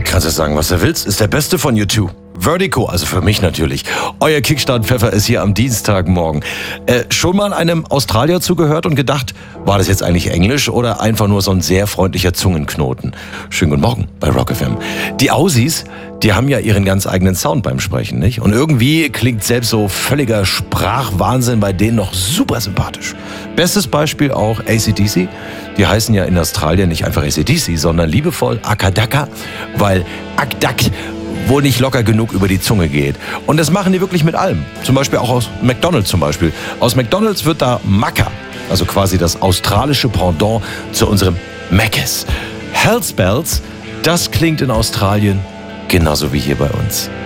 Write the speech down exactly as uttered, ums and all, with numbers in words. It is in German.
kannst du sagen, was du willst. Ist der beste von U zwei. Vertigo, also für mich natürlich. Euer Kickstart-Pfeffer ist hier am Dienstagmorgen. Äh, schon mal einem Australier zugehört und gedacht, war das jetzt eigentlich Englisch oder einfach nur so ein sehr freundlicher Zungenknoten? Schönen guten Morgen bei Rock F M. Die Aussies, die haben ja ihren ganz eigenen Sound beim Sprechen, nicht? Und irgendwie klingt selbst so völliger Sprachwahnsinn bei denen noch super sympathisch. Bestes Beispiel auch A C D C. Die heißen ja in Australien nicht einfach A C D C, sondern liebevoll Akadaka, weil Akdak wohl nicht locker genug über die Zunge geht. Und das machen die wirklich mit allem. Zum Beispiel auch aus McDonald's zum Beispiel. Aus McDonald's wird da Macca, also quasi das australische Pendant zu unserem Mc's. Hell's Bells, das klingt in Australien genauso wie hier bei uns.